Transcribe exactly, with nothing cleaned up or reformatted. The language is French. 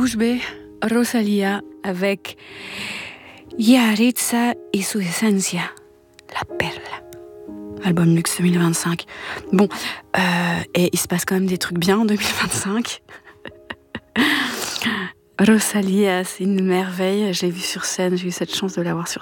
bouche bée, Rosalía avec Yaritza y su esencia, la perle. Album Luxe deux mille vingt-cinq. Bon, euh, et il se passe quand même des trucs bien en deux mille vingt-cinq. Rosalía, c'est une merveille. Je l'ai vue sur scène, j'ai eu cette chance de la voir sur